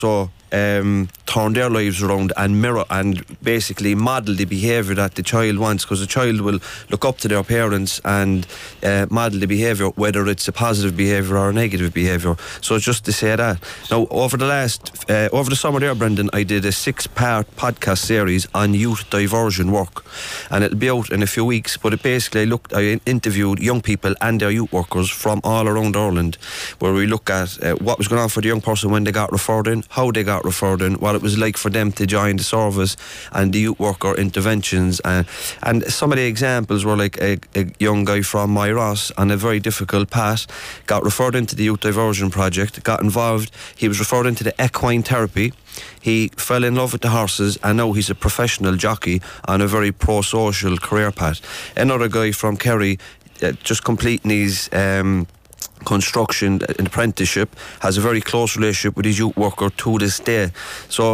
So turn their lives around and mirror and basically model the behaviour that the child wants, because the child will look up to their parents and model the behaviour, whether it's a positive behaviour or a negative behaviour. So just to say that. Now, over the summer there, Brendan, I did a 6-part podcast series on youth diversion work, and it'll be out in a few weeks. But it basically I interviewed young people and their youth workers from all around Ireland, where we look at what was going on for the young person when they got referred in, how they got referred in, what it was like for them to join the service, and the youth worker interventions. And some of the examples were like a young guy from Myross on a very difficult path, got referred into the youth diversion project, got involved. He was referred into the equine therapy. He fell in love with the horses, and now he's a professional jockey on a very pro-social career path. Another guy from Kerry, just completing his construction apprenticeship, has a very close relationship with his youth worker to this day. So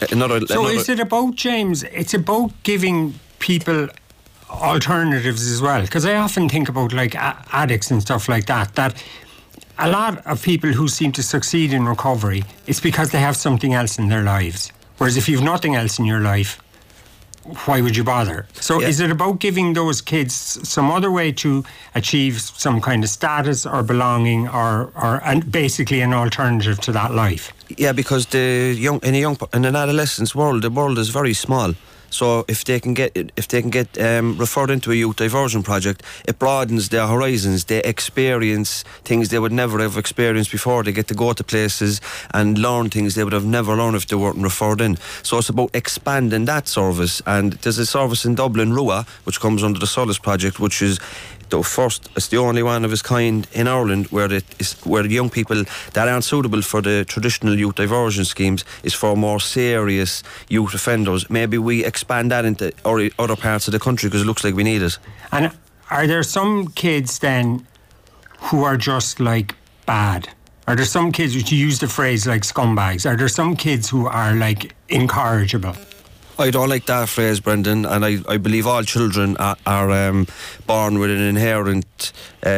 is it about, James, it's about giving people alternatives as well? Because I often think about like addicts and stuff like that a lot of people who seem to succeed in recovery, it's because they have something else in their lives. Whereas if you've nothing else in your life, why would you bother? So is it about giving those kids some other way to achieve some kind of status or belonging, or and basically an alternative to that life? Yeah, because in an adolescent's world, the world is very small. So if they can get referred into a youth diversion project, it broadens their horizons. They experience things they would never have experienced before. They get to go to places and learn things they would have never learned if they weren't referred in. So it's about expanding that service. And there's a service in Dublin, Rua, which comes under the Solace Project, which is it's the only one of its kind in Ireland where the young people that aren't suitable for the traditional youth diversion schemes is for more serious youth offenders. Maybe we expand that into other parts of the country, because it looks like we need it. And are there some kids then who are just like bad? Are there some kids, which you use the phrase like scumbags, are there some kids who are like incorrigible? I don't like that phrase, Brendan, and I believe all children are born with an inherent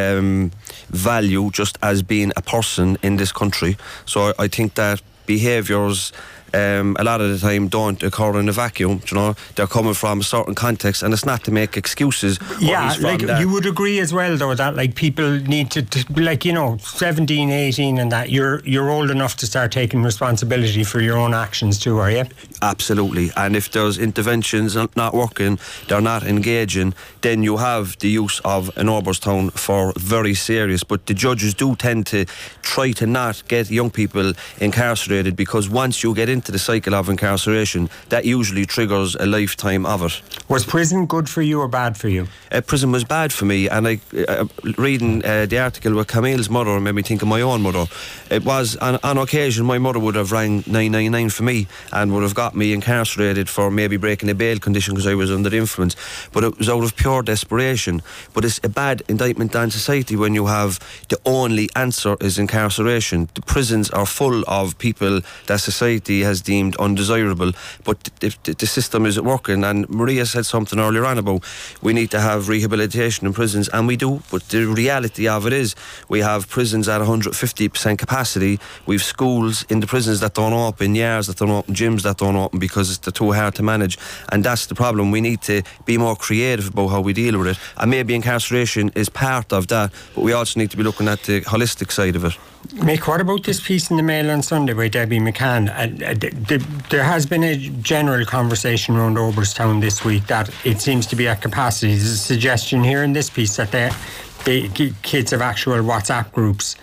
value just as being a person in this country. So I think that behaviours a lot of the time don't occur in a vacuum. You know, they're coming from a certain context, and it's not to make excuses. Yeah, like you would agree as well, though, that like people need to like, you know, 17, 18 and that you're old enough to start taking responsibility for your own actions too, are you? Absolutely. And if there's interventions not working, they're not engaging, then you have the use of an Oberstown for very serious. But the judges do tend to try to not get young people incarcerated, because once you get into the cycle of incarceration, that usually triggers a lifetime of it. Was prison good for you or bad for you? Prison was bad for me, and reading the article with Camille's mother made me think of my own mother. It was, on occasion, my mother would have rang 999 for me and would have got me incarcerated for maybe breaking a bail condition because I was under the influence, but it was out of pure desperation. But it's a bad indictment on society when you have the only answer is incarceration. The prisons are full of people that society has deemed undesirable, but the system isn't working. And Maria said something earlier on about we need to have rehabilitation in prisons, and we do, but the reality of it is we have prisons at 150% capacity. We've schools in the prisons that don't open, yards that don't open, gyms that don't open because it's too hard to manage, and that's the problem. We need to be more creative about how we deal with it, and maybe incarceration is part of that, but we also need to be looking at the holistic side of it. Mick, what about this piece in the Mail on Sunday by Debbie McCann? There has been a general conversation around Oberstown this week that it seems to be at capacity. There's a suggestion here in this piece that the kids have actual WhatsApp groups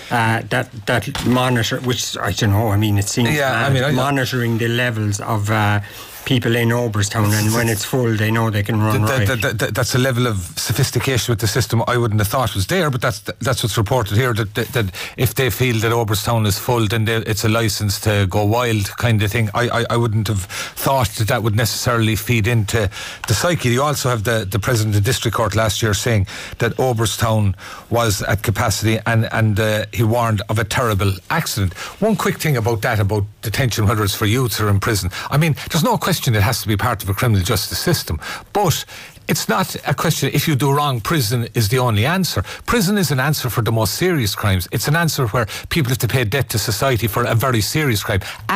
that monitor, which I don't know, I mean, it seems monitoring the levels of people in Oberstown, and when it's full they know they can run that's a level of sophistication with the system I wouldn't have thought was there, but that's what's reported here, that if they feel that Oberstown is full, then it's a licence to go wild kind of thing. I wouldn't have thought that would necessarily feed into the psyche. You also have the President of the District Court last year saying that Oberstown was at capacity, and he warned of a terrible accident. One quick thing about that, about detention, whether it's for youths or in prison, I mean, there's no question it has to be part of a criminal justice system, but It's not a question, if you do wrong, prison is the only answer. Prison is an answer for the most serious crimes. It's an answer where people have to pay debt to society for a very serious crime.